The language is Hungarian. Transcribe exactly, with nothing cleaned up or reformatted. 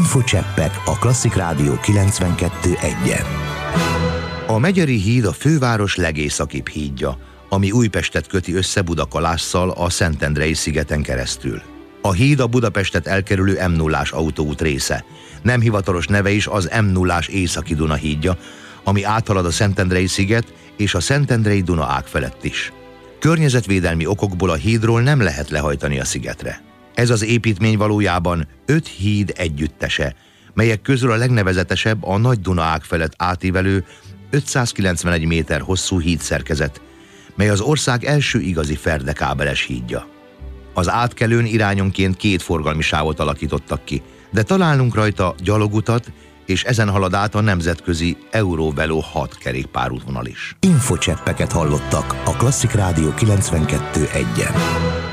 Infocseppek a Klasszik Rádió kilencvenkettő egyen. A Megyeri híd a főváros legészakibb hídja, ami Újpestet köti össze Budakalásszal a Szentendrei szigeten keresztül. A híd a Budapestet elkerülő em nullás autóút része. Nem hivatalos neve is az em nullás északi Duna hídja, ami áthalad a Szentendrei sziget és a Szentendrei Duna ág felett is. Környezetvédelmi okokból a hídról nem lehet lehajtani a szigetre. Ez az építmény valójában öt híd együttese, melyek közül a legnevezetesebb a Nagy Duna ág felett átívelő ötszázkilencvenegy méter hosszú hídszerkezet, mely az ország első igazi ferdekábeles hídja. Az átkelőn irányonként két forgalmi sávot alakítottak ki, de találnunk rajta gyalogutat, és ezen halad át a nemzetközi Eurovelo hat kerékpárútvonal is. Infocseppeket hallottak a Klasszik Rádió kilencvenkettő egyen.